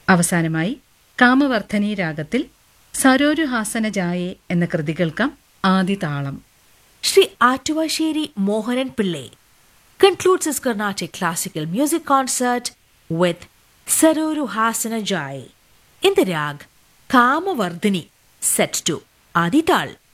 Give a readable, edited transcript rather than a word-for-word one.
അവസാനമായി കാമവർദ്ധനി രാഗത്തിൽ സരോരുഹാസന ജായേ എന്ന കൃതി കേൾക്കാം. ആദി താളം. Sri Atuvasheri Mohanan Pillai concludes his Carnatic classical music concert with Saroru Hasana Jai in the rag Kamavardhini set to Adi Tal.